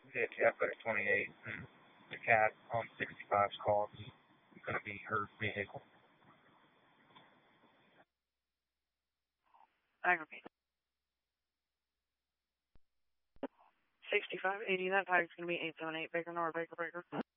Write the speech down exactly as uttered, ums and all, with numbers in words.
Yeah, Traffic twenty-eight. And the cat on sixty-five's car is going to be her vehicle. Aggregate. sixty-five eighty, that tag's going to be eight seven eight Baker North, Baker, Baker.